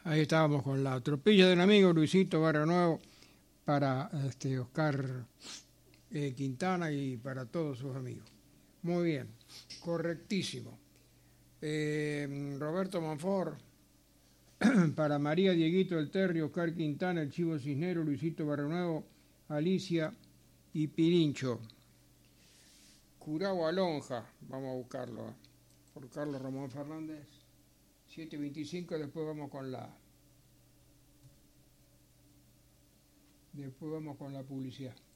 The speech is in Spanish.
Ahí estábamos con la tropilla del amigo Luisito Barrio Nuevo para Oscar Quintana y para todos sus amigos. Muy bien, correctísimo. Roberto Monfort, para María Dieguito del Terrio, Oscar Quintana, el Chivo Cisnero, Luisito Barrio Nuevo, Alicia y Pirincho. Curao Alonja, vamos a buscarlo, por Carlos Ramón Fernández, 725, después vamos con la publicidad.